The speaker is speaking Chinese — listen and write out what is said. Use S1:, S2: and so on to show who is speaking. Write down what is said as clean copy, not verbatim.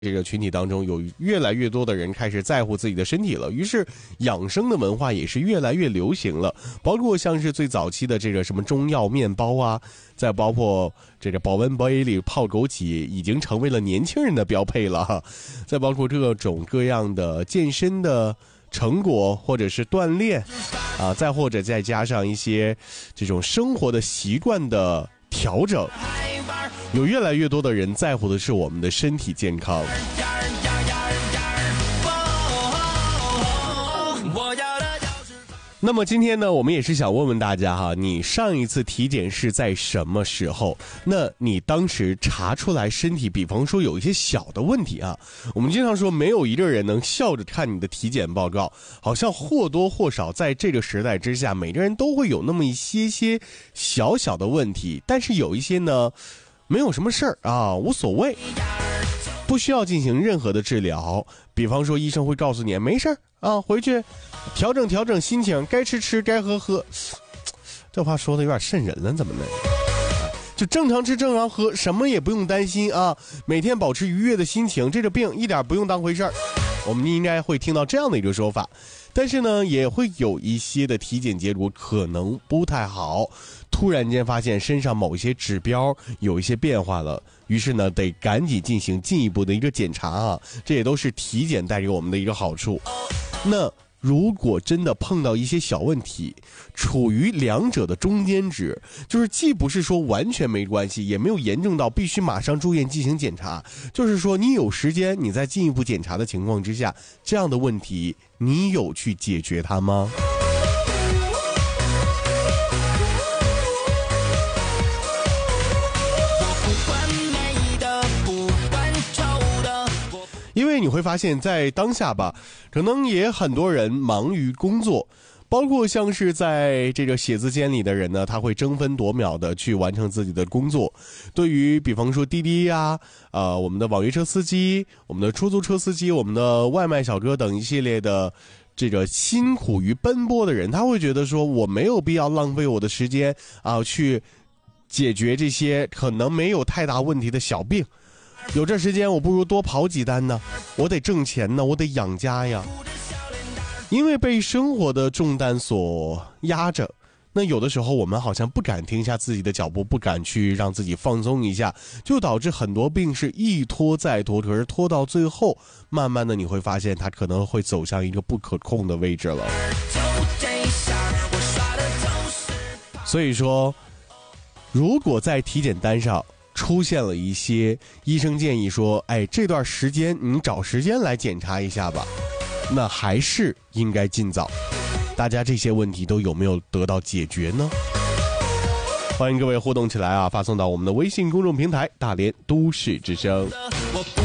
S1: 这个群体当中，有越来越多的人开始在乎自己的身体了，于是养生的文化也是越来越流行了。包括像是最早期的这个什么中药面包啊，再包括这个保温杯里泡枸杞，已经成为了年轻人的标配了哈。再包括各种各样的健身的成果或者是锻炼啊，再或者再加上一些这种生活的习惯的调整，有越来越多的人在乎的是我们的身体健康。那么今天呢，我们也是想问问大家哈，你上一次体检是在什么时候？那你当时查出来身体，比方说有一些小的问题啊，我们经常说没有一个人能笑着看你的体检报告，好像或多或少在这个时代之下，每个人都会有那么一些小小的问题，但是有一些呢，没有什么事儿啊，无所谓，不需要进行任何的治疗。比方说医生会告诉你没事儿啊，回去调整心情，该吃该喝。这话说的有点瘆人了，怎么的？就正常吃正常喝，什么也不用担心啊，每天保持愉悦的心情，这个病一点不用当回事儿。我们应该会听到这样的一个说法。但是呢，也会有一些的体检结果可能不太好，突然间发现身上某些指标有一些变化了，于是呢得赶紧进行进一步的一个检查啊，这也都是体检带给我们的一个好处。那如果真的碰到一些小问题，处于两者的中间值，就是既不是说完全没关系，也没有严重到必须马上住院进行检查，就是说你有时间，你在进一步检查的情况之下，这样的问题你有去解决它吗？因为你会发现在当下吧，可能也很多人忙于工作，包括像是在这个写字间里的人呢，他会争分夺秒的去完成自己的工作。对于比方说滴滴呀、我们的网约车司机、我们的出租车司机、我们的外卖小哥等一系列的这个辛苦于奔波的人，他会觉得说我没有必要浪费我的时间啊，去解决这些可能没有太大问题的小病。有这时间我不如多跑几单呢，我得挣钱呢，我得养家呀。因为被生活的重担所压着，那有的时候我们好像不敢停下自己的脚步，不敢去让自己放松一下，就导致很多病是一拖再拖，可是拖到最后，慢慢的你会发现它可能会走向一个不可控的位置了。所以说，如果在体检单上出现了一些医生建议说，这段时间你找时间来检查一下吧，那还是应该尽早。大家这些问题都有没有得到解决呢？欢迎各位互动起来啊，发送到我们的微信公众平台大连都市之声。